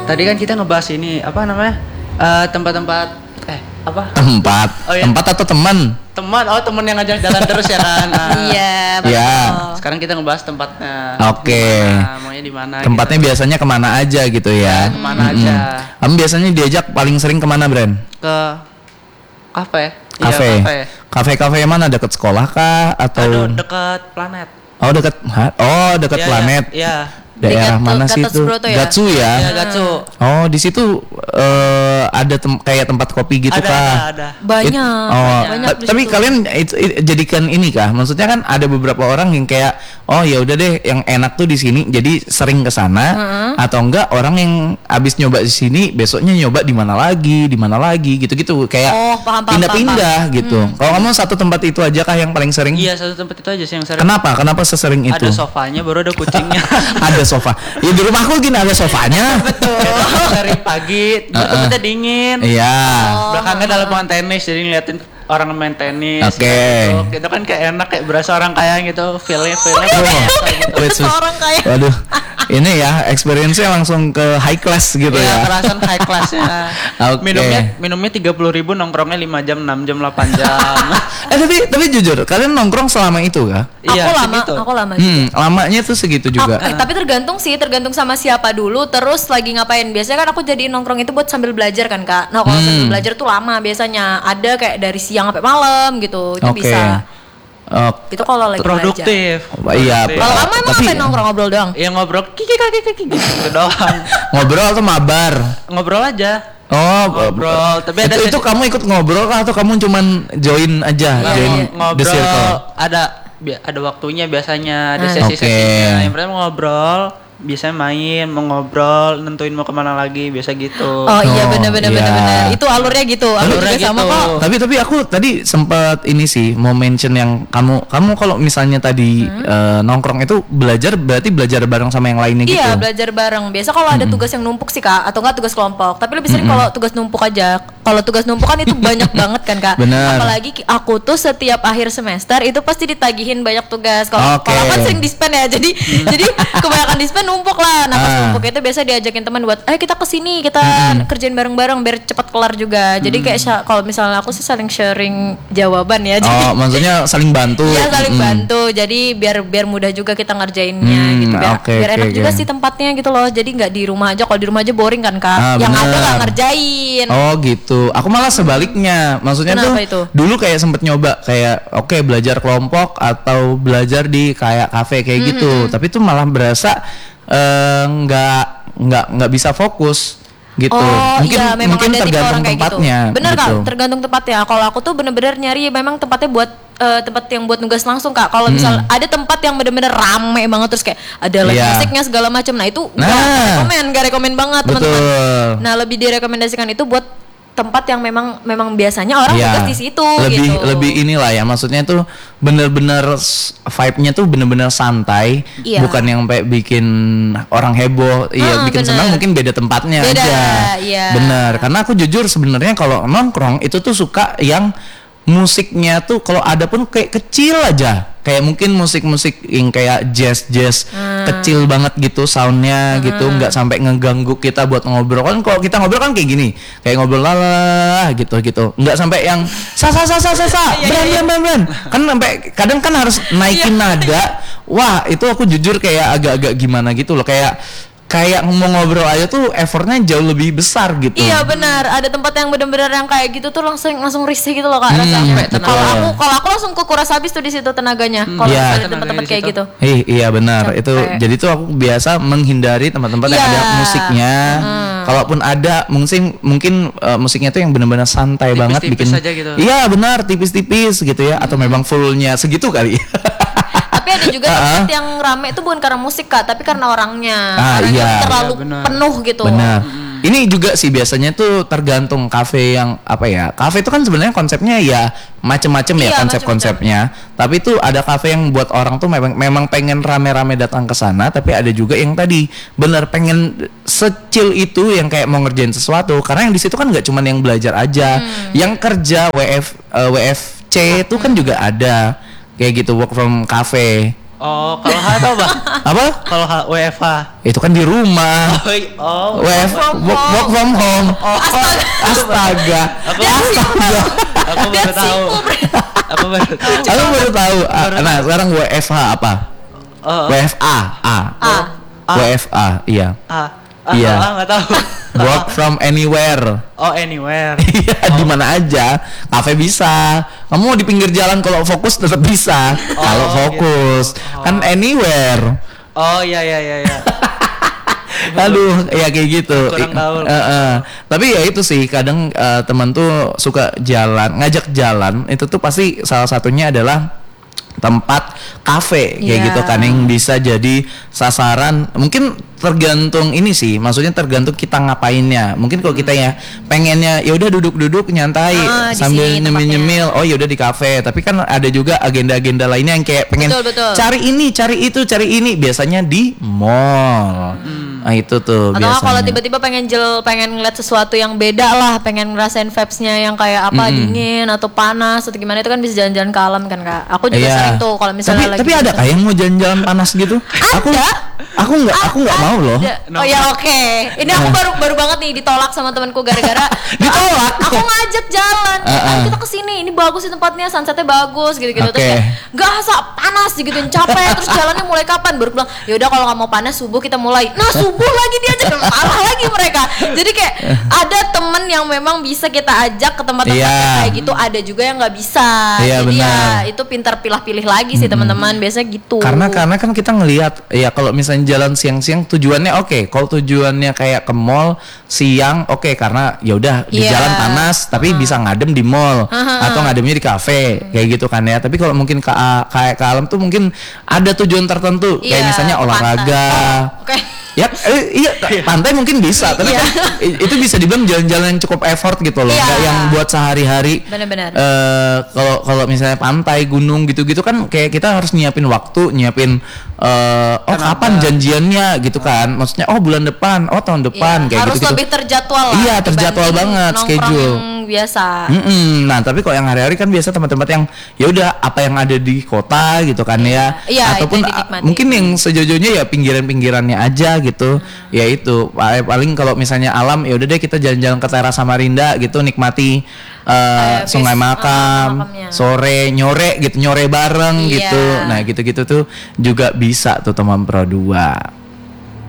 Tadi kan kita ngebahas ini apa namanya? Tempat-tempat apa? Tempat. Oh, iya. Tempat atau teman? Teman, teman yang ngajak jalan terus ya kan. Iya, betul. Ya. Sekarang kita ngebahas tempatnya. Oke. Maunya di mana? Tempatnya gitu. biasanya kemana aja gitu ya? Kemana aja? Kamu biasanya diajak paling sering kemana, Bren? Ke kafe. Kafe. Iya, Kafe-kafe yang mana? Dekat sekolah kah atau? Aduh, dekat planet. Oh dekat. Dekat Iya, planet. Iya. Daerah mana sih itu? Broto ya? Gatsu ya. Iya, Gatsu. Oh di situ ada kayak tempat kopi gitu kah? Ada. Banyak. Banyak di Tapi situ. kalian jadikan ini kah? Maksudnya kan ada beberapa orang yang kayak ya udah deh yang enak tuh di sini jadi sering ke sana atau enggak orang yang abis nyoba di sini besoknya nyoba di mana lagi gitu-gitu kayak paham, pindah-pindah gitu. Kalau kamu satu tempat itu aja kah yang paling sering? Iya, satu tempat itu aja sih yang sering. Kenapa sesering itu? Ada sofanya, baru ada kucingnya. Ada sofa. Ya di rumahku gini ada sofanya. Betul. Dari pagi, tempatnya dingin. Iya. Belakangnya ada lapangan tenis, jadi ngeliatin orang main tenis. Oke. Gitu kan kayak enak, kayak berasa orang kaya gitu, feelnya Oh. kayak gitu. Orang kaya. Waduh. Ini ya experience-nya langsung ke high class gitu Iya, ya. kerasan high class-nya. Oke. Minumnya 30.000, nongkrongnya 5 jam, 6 jam, 8 jam. Tapi jujur, kalian nongkrong selama itu kah? Iya, Aku lama. Lamanya tuh segitu juga. Tapi tergantung sama siapa dulu, terus lagi ngapain. Biasanya kan aku jadi nongkrong itu buat sambil belajar kan Kak. Nah kalau sambil belajar tuh lama biasanya. Ada kayak dari siang sampai malam gitu. Itu bisa. Itu kalau lagi Produktif. Iya. belajar. Kalau kamu emang ngapain nongkrong, ngobrol doang? Iya, ngobrol kiki gitu doang. Ngobrol atau mabar? Ngobrol aja. Oh, Ngobrol. Tapi ada itu kamu ikut ngobrol kah atau kamu cuman join aja? Join the ngobrol circle. ada waktunya biasanya, ada Oke. sesi-sesinya. Yang pertama ngobrol, biasanya main, mau ngobrol, nentuin mau kemana lagi, biasa gitu. Oh iya, benar. iya. Itu alurnya gitu. Alurnya juga sama gitu. kok. Tapi aku tadi sempat ini sih mau mention yang kamu kalau misalnya tadi nongkrong itu berarti belajar bareng sama yang lainnya gitu. Iya, belajar bareng. Biasa kalau ada tugas yang numpuk sih Kak, atau enggak tugas kelompok. Tapi lebih sering kalau tugas numpuk aja. Kalau tugas numpuk kan itu banyak banget kan Kak. Bener. Apalagi aku tuh setiap akhir semester itu pasti ditagihin banyak tugas. Kalau Oke. kan sering dispen ya. Jadi kebanyakan dispen numpuk lah. Nah, pas numpuk itu biasa diajakin teman buat, "Ayo kita kesini, kita kerjain bareng-bareng biar cepat kelar juga." Jadi kayak kalau misalnya aku sih saling sharing jawaban ya. Jadi Maksudnya saling bantu. iya, saling bantu. Jadi biar mudah juga kita ngerjainnya gitu. Biar enak juga sih tempatnya gitu loh. Jadi nggak di rumah aja. Kalau di rumah aja boring kan Kak. Yang ada nggak ngerjain. Oh gitu. Aku malah sebaliknya. Maksudnya Kenapa tuh itu? dulu kayak sempet nyoba kayak belajar kelompok atau belajar di kayak kafe kayak gitu. Tapi tuh malah berasa nggak bisa fokus gitu. Oh iya, memang mungkin ada tipe tergantung orang kayak tempatnya. gitu. Bener gitu. Kak, tergantung tempatnya. Kalau aku tuh bener-bener nyari memang tempatnya buat tempat yang buat nugas langsung Kak. Kalau misal ada tempat yang bener-bener rame banget terus kayak ada live musiknya segala macam. Nah itu gak rekomen banget teman-teman. Nah lebih direkomendasikan itu buat tempat yang memang biasanya orang nugas di situ lebih inilah ya, maksudnya tuh bener-bener vibe-nya tuh bener-bener santai, bukan yang kayak bikin orang heboh. Bikin senang mungkin beda tempatnya aja. Bener, karena aku jujur sebenarnya kalau nongkrong itu tuh suka yang musiknya tuh kalau ada pun kayak kecil aja, kayak mungkin musik-musik yang kayak jazz kecil banget gitu soundnya gitu, nggak sampai ngeganggu kita buat ngobrol. Kan kalau kita ngobrol kan kayak gini, kayak ngobrol lala gitu nggak sampai yang sa beran kan sampai kadang kan harus naikin nada. Wah itu aku jujur kayak agak-agak gimana gitu loh, kayak mau ngobrol aja tuh effortnya jauh lebih besar gitu. Iya benar, ada tempat yang benar-benar yang kayak gitu tuh langsung risih gitu loh Kak rasanya. Kalau aku langsung kekuras habis tuh di situ tenaganya. Kalau ada tempat-tempat kayak gitu. Iya benar. Itu jadi tuh aku biasa menghindari tempat-tempat yang ada musiknya. Kalaupun ada mungkin musiknya tuh yang benar-benar santai banget bikin. Aja gitu. Iya benar, tipis-tipis gitu ya, atau memang fullnya segitu kali. Tapi ada juga tempat yang rame itu bukan karena musik Kak, tapi karena orangnya. Orangnya terlalu penuh gitu. Benar. Ini juga sih biasanya tuh tergantung kafe yang kafe itu kan sebenarnya konsepnya ya macem-macem ya konsep-konsepnya. Tapi tuh ada kafe yang buat orang tuh memang pengen rame-rame datang ke sana, tapi ada juga yang tadi bener pengen secil itu yang kayak mau ngerjain sesuatu. Karena yang di situ kan nggak cuma yang belajar aja, yang kerja WFC itu kan juga ada. Kayak gitu, work from cafe Oh, kalau H itu apa? Apa? Kalau H WFH. Itu kan di rumah. Oh. Work from home. Astaga. Aku baru tahu. Aku baru tahu. Nah, sekarang WFH apa? WFA. WFA, iya. Iya. Nggak tahu. Work from anywhere. Oh, anywhere. Iya, di mana aja. Kafe bisa. Kamu mau di pinggir jalan kalau fokus tetap bisa. Kalau fokus kan anywhere. Oh, iya. Aduh, ya kayak gitu. Kurang tahu. Tapi ya itu sih kadang teman tuh suka ngajak jalan. Itu tuh pasti salah satunya adalah tempat kafe kayak gitu kan yang bisa jadi sasaran. Mungkin tergantung ini sih, maksudnya tergantung kita ngapainnya. Mungkin kalau kita ya pengennya ya udah duduk-duduk nyantai sambil nyemil-nyemil, oh ya udah di kafe. Tapi kan ada juga agenda-agenda lainnya yang kayak pengen cari ini, cari itu, cari ini, biasanya di mall. Nah itu tuh atau biasanya. kalau tiba-tiba pengen ngeliat sesuatu yang beda lah, pengen ngerasain vibes-nya yang kayak apa, dingin atau panas atau gimana, itu kan bisa jalan-jalan ke alam kan Kak. Aku juga sering tuh kalau misalnya tapi ada kayak yang mau jalan-jalan panas gitu? Aku nggak mau loh. Oh ya oke. Ini aku baru banget nih ditolak sama temanku gara-gara ditolak. Aku ngajak jalan. Ayo kita kesini. Ini bagus sih tempatnya, sunsetnya bagus gitu-gitu. Terus kayak nggak panas gitu, capek. Terus jalannya mulai kapan? Baru bilang ya udah kalau nggak mau panas subuh kita mulai. Nah subuh lagi diajak, marah lagi mereka. Jadi kayak ada temen yang memang bisa kita ajak ke tempat-tempat kayak gitu. Ada juga yang nggak bisa. Jadi ya itu pintar pilih-pilih lagi sih teman-teman. Biasanya gitu. Karena kan kita ngelihat ya kalau misalnya jalan siang-siang tujuannya oke. Kalau tujuannya kayak ke mall siang oke, karena ya udah di jalan panas tapi bisa ngadem di mall atau ngademnya di kafe kayak gitu kan ya. Tapi kalau mungkin kayak ke alam tuh mungkin ada tujuan tertentu kayak misalnya olahraga. Ya iya pantai mungkin bisa, tapi kan itu bisa dibilang jalan-jalan yang cukup effort gitu loh, nggak yang buat sehari-hari. Benar-benar. Kalau misalnya pantai, gunung gitu-gitu kan kayak kita harus nyiapin waktu, kapan janjiannya gitu kan, maksudnya bulan depan, tahun depan kayak harus gitu. lebih terjadwal lah. Iya terjadwal banget schedule. Biasa. Nah tapi kalau yang hari-hari kan biasa tempat-tempat yang ya udah apa yang ada di kota gitu kan ya, ataupun mungkin yang sejauh-jauhnya ya pinggiran-pinggirannya aja gitu. Ya itu paling kalau misalnya alam ya udah deh kita jalan-jalan ke teras Samarinda gitu, nikmati Sungai Makam, sore nyore bareng gitu. Nah gitu-gitu tuh juga bisa tuh teman Pro 2.